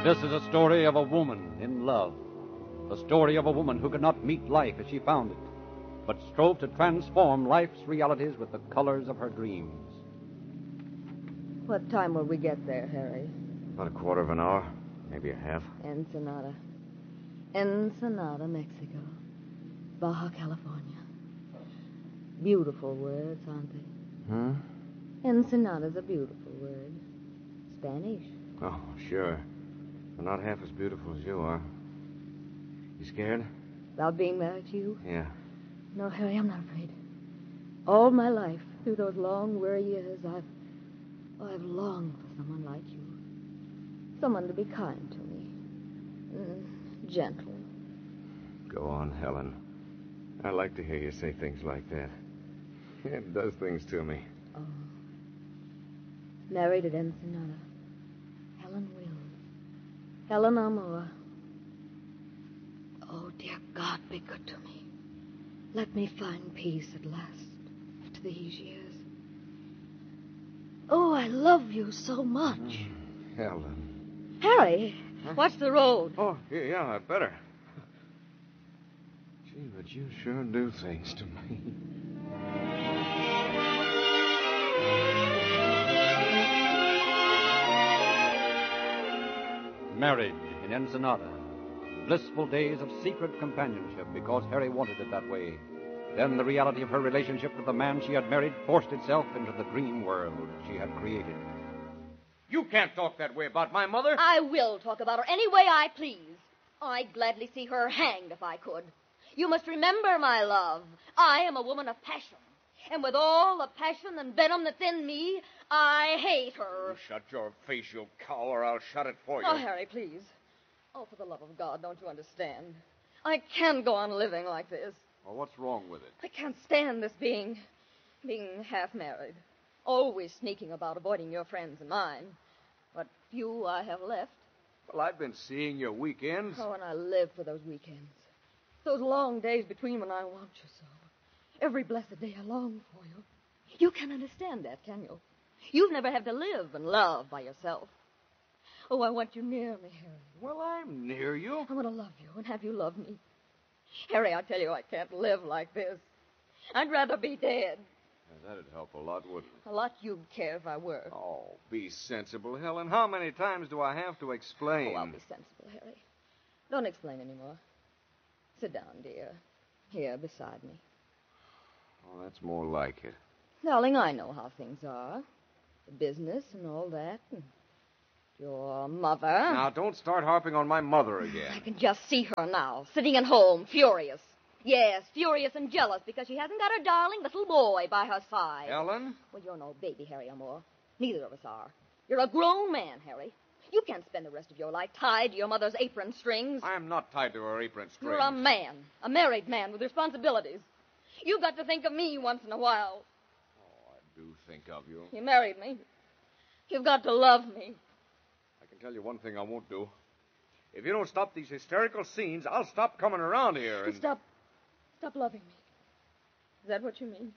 This is a story of a woman in love. The story of a woman who could not meet life as she found it, but strove to transform life's realities with the colors of her dreams. What time will we get there, Harry? About a quarter of an hour, maybe a half. Ensenada. Ensenada, Mexico. Baja California. Beautiful words, aren't they? Ensenada's a beautiful word. Spanish. Oh, sure. But not half as beautiful as you are. You scared? About being married to you? Yeah. No, Harry, I'm not afraid. All my life, through those long, weary years, I've longed for someone like you. Someone to be kind to me. Gentle. Go on, Helen. I like to hear you say things like that. It does things to me. Oh. Married at Ensenada. Helen Wills. Helen Amor. Oh, dear God, be good to me. Let me find peace at last after these years. Oh, I love you so much. Helen. Harry, watch the road. Oh, yeah, I better. Gee, but you sure do things to me. Married in Ensenada. Blissful days of secret companionship because Harry wanted it that way. Then the reality of her relationship with the man she had married forced itself into the dream world she had created. You can't talk that way about my mother. I will talk about her any way I please. I'd gladly see her hanged if I could. You must remember, my love, I am a woman of passion. And with all the passion and venom that's in me, I hate her. You shut your face, you cow, or I'll shut it for you. Oh, Harry, please. Oh, for the love of God, don't you understand? I can't go on living like this. Well, what's wrong with it? I can't stand this being half married. Always sneaking about, avoiding your friends and mine. What few I have left. Well, I've been seeing you weekends. Oh, and I live for those weekends. Those long days between when I want you so. Every blessed day I long for you. You can't understand that, can you? You've never had to live and love by yourself. Oh, I want you near me, Harry. Well, I'm near you. I want to love you and have you love me. Harry, I tell you, I can't live like this. I'd rather be dead. Yeah, that'd help a lot, wouldn't it? A lot you'd care if I were. Oh, be sensible, Helen. How many times do I have to explain? Oh, I'll be sensible, Harry. Don't explain anymore. Sit down, dear. Here, beside me. Oh, that's more like it. Darling, I know how things are. The business and all that. And your mother. Now, don't start harping on my mother again. I can just see her now, sitting at home, furious. Yes, furious and jealous because she hasn't got her darling little boy by her side. Helen? Well, you're no baby, Harry Amor. Neither of us are. You're a grown man, Harry. You can't spend the rest of your life tied to your mother's apron strings. I'm not tied to her apron strings. You're a man, a married man with responsibilities. You've got to think of me once in a while. Oh, I do think of you. You married me. You've got to love me. I can tell you one thing I won't do. If you don't stop these hysterical scenes, I'll stop coming around here and... Stop loving me. Is that what you mean?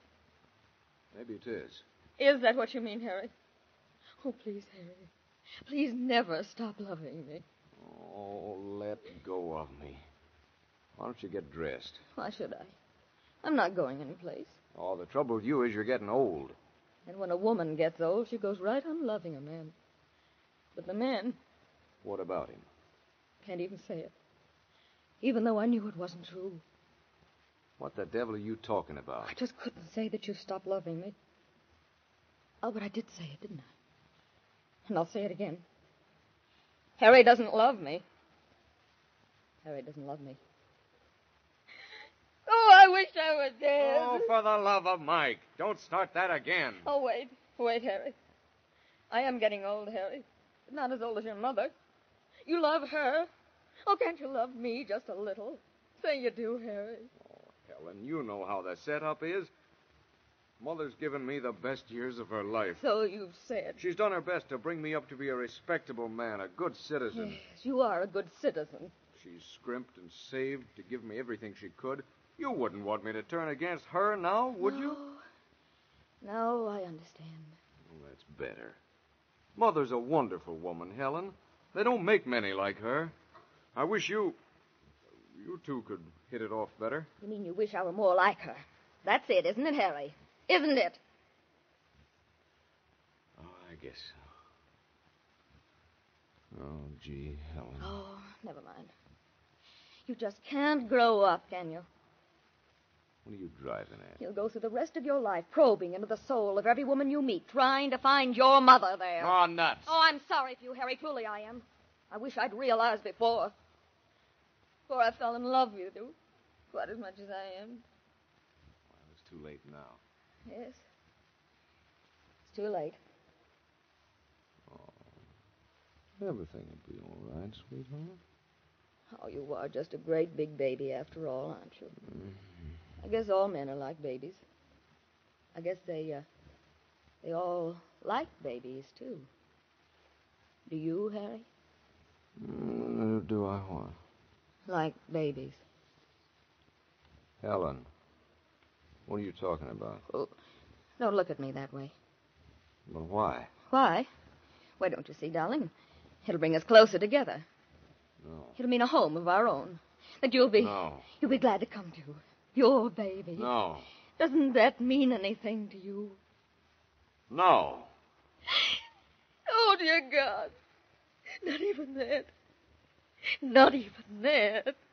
Maybe it is. Is that what you mean, Harry? Oh, please, Harry. Please never stop loving me. Oh, let go of me. Why don't you get dressed? Why should I? I'm not going anyplace. Oh, the trouble with you is you're getting old. And when a woman gets old, she goes right on loving a man. But the man... What about him? Can't even say it. Even though I knew it wasn't true. What the devil are you talking about? I just couldn't say that you stopped loving me. Oh, but I did say it, didn't I? And I'll say it again. Harry doesn't love me. Harry doesn't love me. Oh, I wish I were dead. Oh, for the love of Mike. Don't start that again. Oh, wait, Harry. I am getting old, Harry. But not as old as your mother. You love her. Oh, can't you love me just a little? Say you do, Harry. Oh, Helen, you know how the setup is. Mother's given me the best years of her life. So you've said. She's done her best to bring me up to be a respectable man, a good citizen. Yes, you are a good citizen. She's scrimped and saved to give me everything she could. You wouldn't want me to turn against her now, would you? No, I understand. Well, that's better. Mother's a wonderful woman, Helen. They don't make many like her. I wish you two could hit it off better. You mean you wish I were more like her? That's it, isn't it, Harry? Isn't it? Oh, I guess so. Oh, gee, Helen. Oh, never mind. You just can't grow up, can you? What are you driving at? You'll go through the rest of your life probing into the soul of every woman you meet, trying to find your mother there. Oh, nuts. Oh, I'm sorry for you, Harry. Truly I am. I wish I'd realized before. Before I fell in love with you. Quite as much as I am. Well, it's too late now. Yes. It's too late. Oh. Everything will be all right, sweetheart. Oh, you are just a great big baby after all, aren't you? Mm-hmm. I guess all men are like babies. I guess they all like babies, too. Do you, Harry? Do I what? Like babies. Helen, what are you talking about? Oh, don't look at me that way. Well, why? Why? Why don't you see, darling? It'll bring us closer together. No. It'll mean a home of our own. That you'll be... No. You'll be glad to come to. Your baby. No. Doesn't that mean anything to you? No. Oh, dear God. Not even that. Not even that.